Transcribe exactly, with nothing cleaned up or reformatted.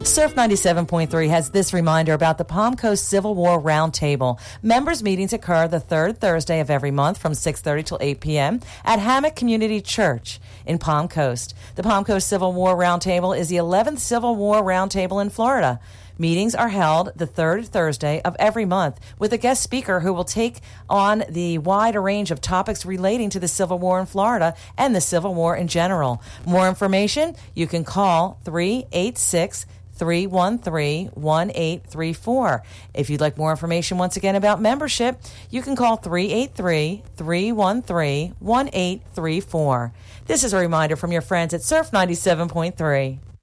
Surf ninety-seven point three has this reminder about the Palm Coast Civil War Roundtable. Members' meetings occur the third Thursday of every month from six thirty till eight p.m. at Hammock Community Church in Palm Coast. The Palm Coast Civil War Roundtable is the eleventh Civil War Roundtable in Florida. Meetings are held the third Thursday of every month with a guest speaker who will take on the wide range of topics relating to the Civil War in Florida and the Civil War in general. More information, you can call three eight six, three one three, one eight three four. If you'd like more information once again about membership, you can call three eight three, three one three, one eight three four. This is a reminder from your friends at Surf ninety-seven point three.